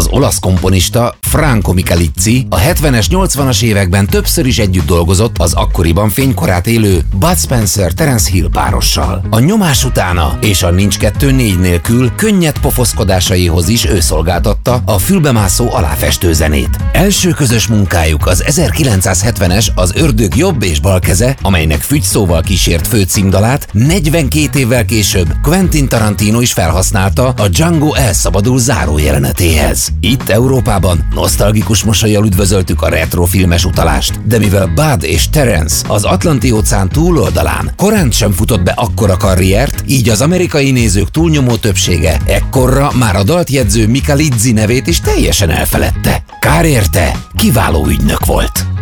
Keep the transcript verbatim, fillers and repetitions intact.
Az olasz komponista Franco Michalizzi a hetvenes, nyolcvanas években többször is együtt dolgozott az akkoriban fénykorát élő Bud Spencer-Terence Hill párossal. A Nyomás utána és a Nincs kettő négy nélkül könnyed pofoszkodásaihoz is ő szolgáltatta a fülbemászó aláfestő zenét. Első közös munkájuk az ezerkilencszázhetvenes Az ördög jobb és bal keze, amelynek fügyszóval kísért főcímdalát negyvenkét évvel később Quentin Tarantino is felhasználta a Django elszabadul zárójelenetéhez. Itt Európában nosztalgikus mosollyal üdvözöltük a retrofilmes utalást, de mivel Bud és Terence az Atlanti-óceán túloldalán korán sem futott be akkora karriert, így az amerikai nézők túlnyomó többsége ekkorra már a dalt jegyző Michalizzi nevét is teljesen elfeledte. Kár érte, kiváló ügynök volt.